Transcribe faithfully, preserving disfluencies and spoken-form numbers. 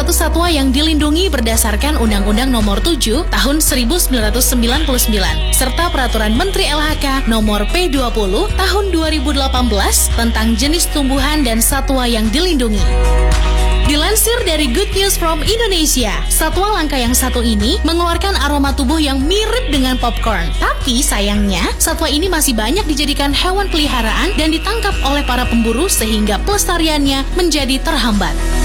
satu satwa yang dilindungi berdasarkan Undang-Undang Nomor tujuh Tahun seribu sembilan ratus sembilan puluh sembilan serta Peraturan Menteri L H K Nomor P dua puluh Tahun dua ribu delapan belas tentang jenis tumbuhan dan satwa yang dilindungi. Dilansir dari Good News from Indonesia, satwa langka yang satu ini mengeluarkan aroma tubuh yang mirip dengan popcorn. Tapi sayangnya, satwa ini masih banyak dijadikan hewan peliharaan dan ditangkap oleh para pemburu sehingga pelestariannya menjadi terhambat.